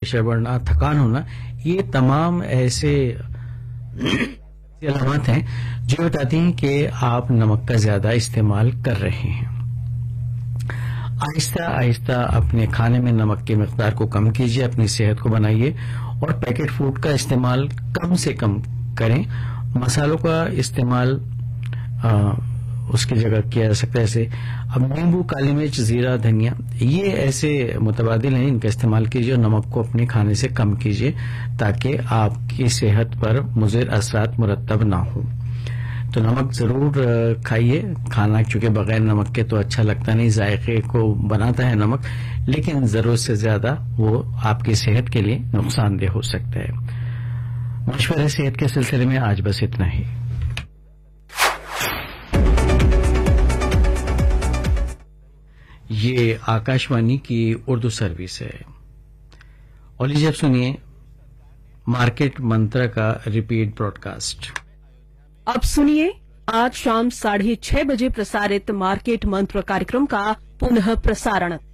Pressure बढ़ना, थकान होना, ये तमाम ऐसे अलामत हैं जो बताती हैं कि आप नमक का ज्यादा इस्तेमाल कर रहे हैं। आहिस्ता आहिस्ता अपने खाने में नमक की मिकदार को कम कीजिए, अपनी सेहत को बनाइए और पैकेट फूड का इस्तेमाल कम से कम करें। मसालों का इस्तेमाल उसकी जगह किया जा सकता है। जैसे अब नींबू, काली मिर्च, जीरा, धनिया, ये ऐसे मुतबादिल हैं, इनका इस्तेमाल कीजिए और नमक को अपने खाने से कम कीजिए ताकि आपकी सेहत पर मुज़िर असरात मुरतब ना हो। तो नमक जरूर खाइए। खाना चूंकि बगैर नमक के तो अच्छा लगता नहीं, जायके को बनाता है नमक, लेकिन जरूरत से ज्यादा वो आपकी सेहत के लिए नुकसानदेह हो सकता है। मशवरे सेहत के सिलसिले में आज बस इतना ही। ये आकाशवाणी की उर्दू सर्विस है और लीजिए अब सुनिए मार्केट मंत्र का रिपीट ब्रॉडकास्ट। अब सुनिए आज शाम 6:30 बजे प्रसारित मार्केट मंत्र कार्यक्रम का पुनः प्रसारण।